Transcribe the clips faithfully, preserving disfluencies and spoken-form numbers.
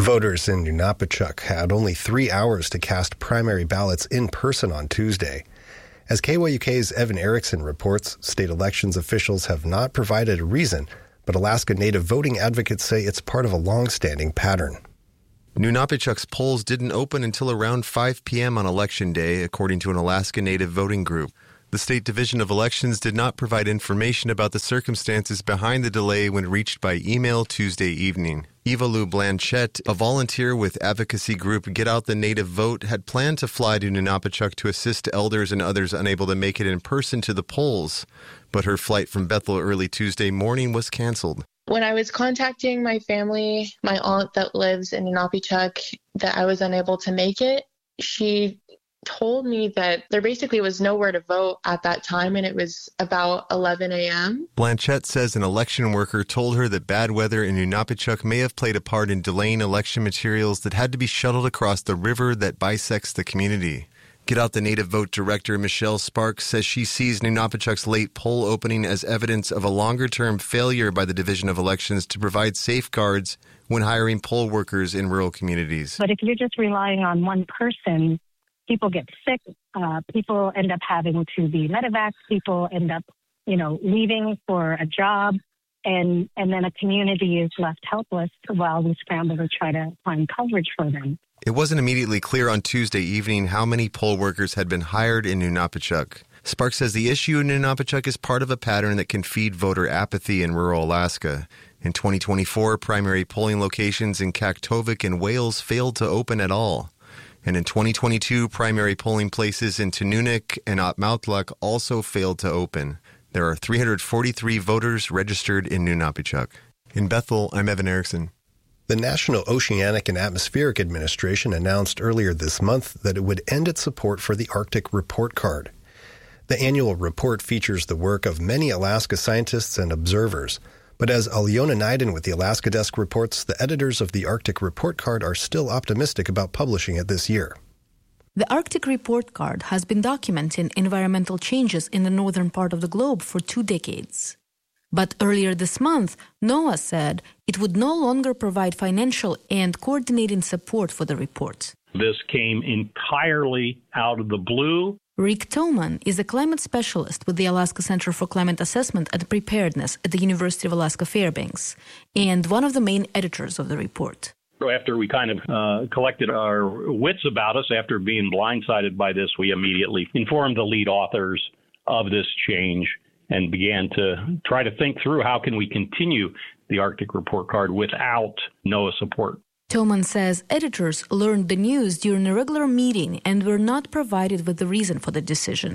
Voters in Nunapachuk had only three hours to cast primary ballots in person on Tuesday. As K Y U K's Evan Erickson reports, state elections officials have not provided a reason, but Alaska Native voting advocates say it's part of a long-standing pattern. Nunapachuk's polls didn't open until around five p.m. on Election Day, according to an Alaska Native voting group. The State Division of Elections did not provide information about the circumstances behind the delay when reached by email Tuesday evening. Eva Lou Blanchette, a volunteer with advocacy group Get Out the Native Vote, had planned to fly to Nunapachuk to assist elders and others unable to make it in person to the polls, but her flight from Bethel early Tuesday morning was canceled. When I was contacting my family, my aunt that lives in Nunapachuk, that I was unable to make it, she told me that there basically was nowhere to vote at that time, and it was about eleven a.m. Blanchette says an election worker told her that bad weather in Nunapachuk may have played a part in delaying election materials that had to be shuttled across the river that bisects the community. Get Out the Native Vote director Michelle Sparks says she sees Nunapachuk's late poll opening as evidence of a longer-term failure by the Division of Elections to provide safeguards when hiring poll workers in rural communities. But if you're just relying on one person, people get sick, uh, people end up having to be medevacs, people end up, you know, leaving for a job, and, and then a community is left helpless while we scramble to try to find coverage for them. It wasn't immediately clear on Tuesday evening how many poll workers had been hired in Nunapachuk. Sparks says the issue in Nunapachuk is part of a pattern that can feed voter apathy in rural Alaska. In twenty twenty-four, primary polling locations in Kaktovik and Wales failed to open at all. And in twenty twenty-two, primary polling places in Tununuk and Otmoutluk also failed to open. There are three hundred forty-three voters registered in Nunapachuk. In Bethel, I'm Evan Erickson. The National Oceanic and Atmospheric Administration announced earlier this month that it would end its support for the Arctic Report Card. The annual report features the work of many Alaska scientists and observers. But as Alyona Naiden with the Alaska Desk reports, the editors of the Arctic Report Card are still optimistic about publishing it this year. The Arctic Report Card has been documenting environmental changes in the northern part of the globe for two decades. But earlier this month, NOAA said it would no longer provide financial and coordinating support for the report. This came entirely out of the blue. Rick Toman is a climate specialist with the Alaska Center for Climate Assessment and Preparedness at the University of Alaska Fairbanks, and one of the main editors of the report. After we kind of uh, collected our wits about us, after being blindsided by this, we immediately informed the lead authors of this change and began to try to think through how can we continue the Arctic Report Card without NOAA support. Toman says editors learned the news during a regular meeting and were not provided with the reason for the decision.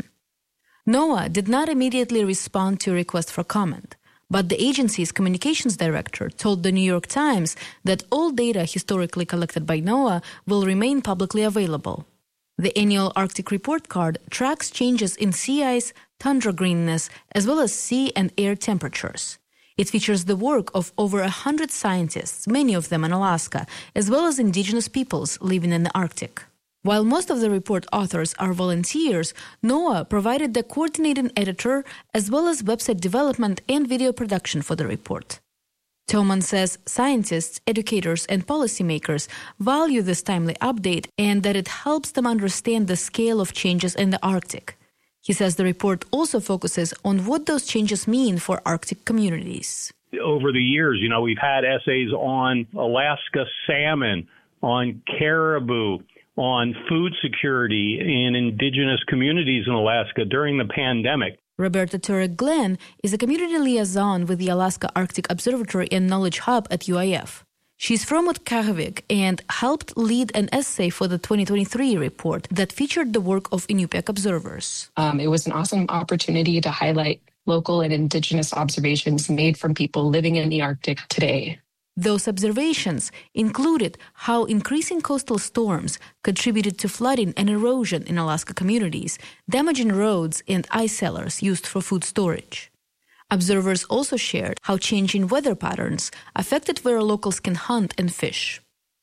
NOAA did not immediately respond to a request for comment, but the agency's communications director told the New York Times that all data historically collected by NOAA will remain publicly available. The annual Arctic Report Card tracks changes in sea ice, tundra greenness, as well as sea and air temperatures. It features the work of over one hundred scientists, many of them in Alaska, as well as indigenous peoples living in the Arctic. While most of the report authors are volunteers, NOAA provided the coordinating editor as well as website development and video production for the report. Toman says scientists, educators, and policymakers value this timely update and that it helps them understand the scale of changes in the Arctic. He says the report also focuses on what those changes mean for Arctic communities. Over the years, you know, we've had essays on Alaska salmon, on caribou, on food security in indigenous communities in Alaska during the pandemic. Roberta Turek-Glenn is a community liaison with the Alaska Arctic Observatory and Knowledge Hub at U I F. She's from Otkahevik and helped lead an essay for the twenty twenty-three report that featured the work of Inupiaq observers. Um, it was an awesome opportunity to highlight local and indigenous observations made from people living in the Arctic today. Those observations included how increasing coastal storms contributed to flooding and erosion in Alaska communities, damaging roads and ice cellars used for food storage. Observers also shared how changing weather patterns affected where locals can hunt and fish.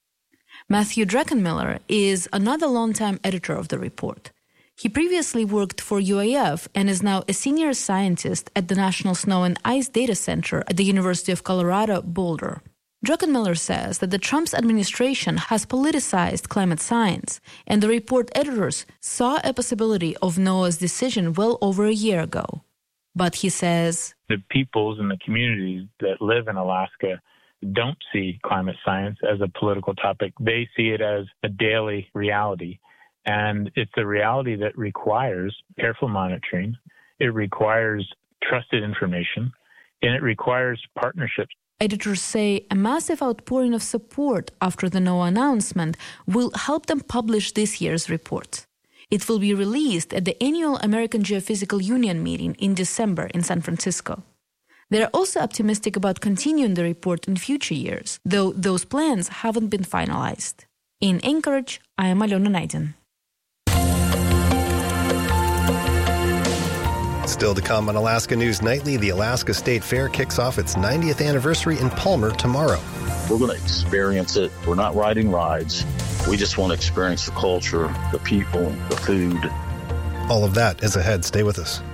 Matthew Druckenmiller is another longtime editor of the report. He previously worked for U I F and is now a senior scientist at the National Snow and Ice Data Center at the University of Colorado, Boulder. Druckenmiller says that the Trump administration has politicized climate science, and the report editors saw a possibility of NOAA's decision well over a year ago. But he says, the peoples and the communities that live in Alaska don't see climate science as a political topic. They see it as a daily reality. And it's a reality that requires careful monitoring. It requires trusted information, and it requires partnerships. Editors say a massive outpouring of support after the NOAA announcement will help them publish this year's report. It will be released at the annual American Geophysical Union meeting in December in San Francisco. They are also optimistic about continuing the report in future years, though those plans haven't been finalized. In Anchorage, I am Alona Naidin. Still to come on Alaska News Nightly, the Alaska State Fair kicks off its ninetieth anniversary in Palmer tomorrow. We're going to experience it. We're not riding rides. We just want to experience the culture, the people, the food. All of that is ahead. Stay with us.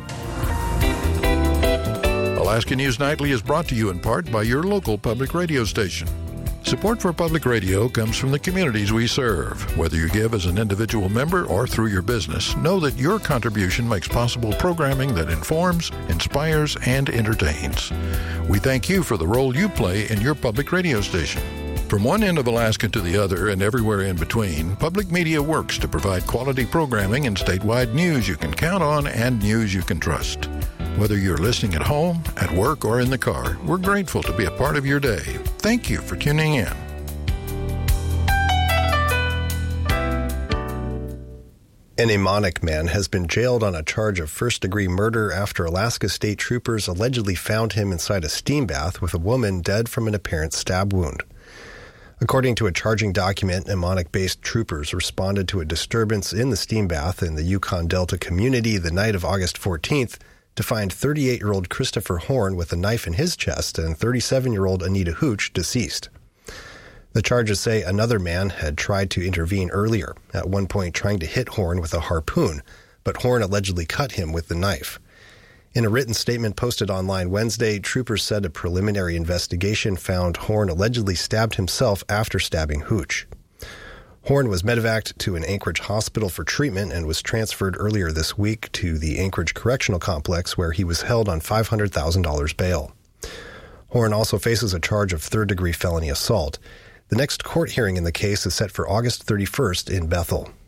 Alaska News Nightly is brought to you in part by your local public radio station. Support for public radio comes from the communities we serve. Whether you give as an individual member or through your business, know that your contribution makes possible programming that informs, inspires, and entertains. We thank you for the role you play in your public radio station. From one end of Alaska to the other and everywhere in between, public media works to provide quality programming and statewide news you can count on and news you can trust. Whether you're listening at home, at work, or in the car, we're grateful to be a part of your day. Thank you for tuning in. An Emonic man has been jailed on a charge of first-degree murder after Alaska State troopers allegedly found him inside a steam bath with a woman dead from an apparent stab wound. According to a charging document, Emonic-based troopers responded to a disturbance in the steam bath in the Yukon Delta community the night of August fourteenth to find thirty-eight-year-old Christopher Horn with a knife in his chest and thirty-seven-year-old Anita Hooch deceased. The charges say another man had tried to intervene earlier, at one point trying to hit Horn with a harpoon, but Horn allegedly cut him with the knife. In a written statement posted online Wednesday, troopers said a preliminary investigation found Horn allegedly stabbed himself after stabbing Hooch. Horn was medevaced to an Anchorage hospital for treatment and was transferred earlier this week to the Anchorage Correctional Complex, where he was held on five hundred thousand dollars bail. Horn also faces a charge of third-degree felony assault. The next court hearing in the case is set for August thirty-first in Bethel.